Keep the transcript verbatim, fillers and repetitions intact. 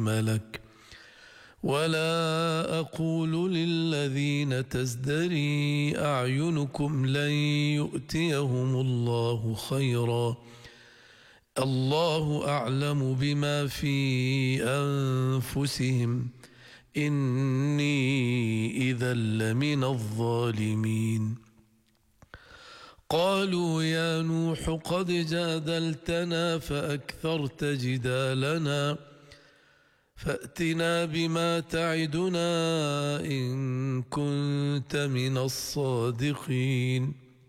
ملك ولا أقول للذين تزدري أعينكم لن يؤتيهم الله خيرا الله أعلم بما في أنفسهم إني إذا لمن الظالمين. قالوا يا نوح قد جادلتنا فأكثرت جدالنا فأتنا بما تعدنا إن كنت من الصادقين.